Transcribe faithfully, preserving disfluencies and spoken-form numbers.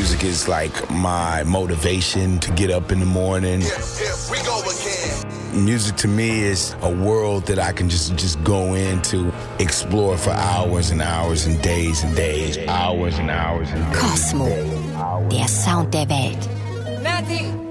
Music is like my motivation to get up in the morning. Yeah, yeah, we go again. Music to me is a world that I can just, just go into, explore for hours and hours and days and days, hours and hours and days. Cosmo, der Sound der Welt. Matti!